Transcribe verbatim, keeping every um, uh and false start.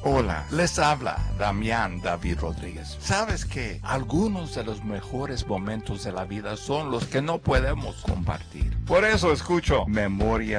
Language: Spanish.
Hola, les habla Damián David Rodríguez. ¿Sabes que algunos de los mejores momentos de la vida son los que no podemos compartir? Por eso escucho Memoria